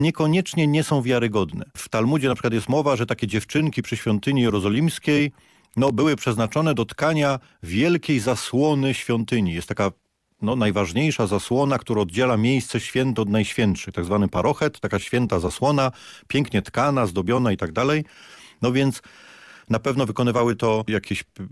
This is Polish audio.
niekoniecznie nie są wiarygodne. W Talmudzie na przykład jest mowa, że takie dziewczynki przy świątyni jerozolimskiej były przeznaczone do tkania wielkiej zasłony świątyni. Jest taka najważniejsza zasłona, która oddziela miejsce święte od najświętszych, tak zwany parochet, taka święta zasłona, pięknie tkana, zdobiona i tak dalej. No więc na pewno wykonywały to jakieś